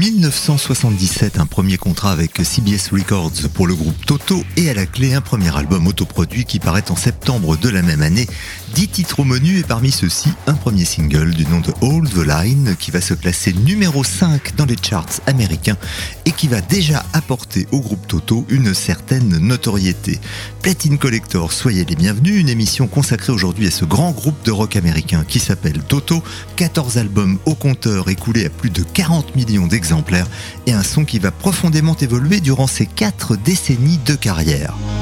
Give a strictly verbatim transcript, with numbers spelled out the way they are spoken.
mille neuf cent soixante-dix-sept, un premier contrat avec C B S Records pour le groupe Toto et à la clé un premier album autoproduit qui paraît en septembre de la même année. Dix titres au menu et parmi ceux-ci, un premier single du nom de Hold the Line qui va se classer numéro cinq dans les charts américains et qui va déjà apporter au groupe Toto une certaine notoriété. Platine Collector, soyez les bienvenus, une émission consacrée aujourd'hui à ce grand groupe de rock américain qui s'appelle Toto, quatorze albums au compteur écoulés à plus de quarante millions d'exemplaires et un son qui va profondément évoluer durant ces quatre décennies de carrière.